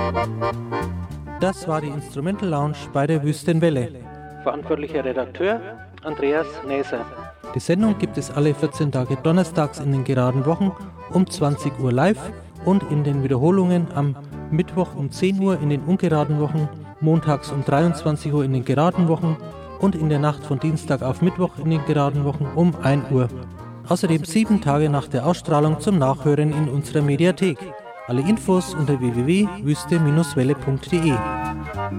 Das war die Instrumental Lounge bei der Wüstenwelle. Verantwortlicher Redakteur Andreas Näser. Die Sendung gibt es alle 14 Tage donnerstags in den geraden Wochen um 20 Uhr live und in den Wiederholungen am Mittwoch um 10 Uhr in den ungeraden Wochen, montags um 23 Uhr in den geraden Wochen und in der Nacht von Dienstag auf Mittwoch in den geraden Wochen um 1 Uhr. Außerdem 7 Tage nach der Ausstrahlung zum Nachhören in unserer Mediathek. Alle Infos unter www.wüste-welle.de.